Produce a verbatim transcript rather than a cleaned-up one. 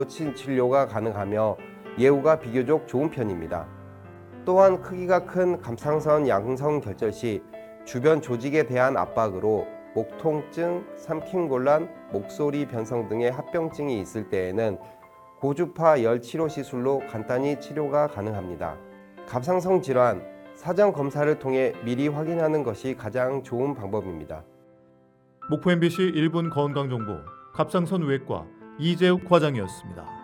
친 진료가 가능하며 예후가 비교적 좋은 편입니다. 또한 크기가 큰 갑상선 양성 결절 시 주변 조직에 대한 압박으로 목 통증, 삼킴곤란, 목소리 변성 등의 합병증이 있을 때에는 고주파 열 치료 시술로 간단히 치료가 가능합니다. 갑상선 질환, 사전 검사를 통해 미리 확인하는 것이 가장 좋은 방법입니다. 목포 엠비씨 일 분 건강정보 갑상선 외과 이재욱 과장이었습니다.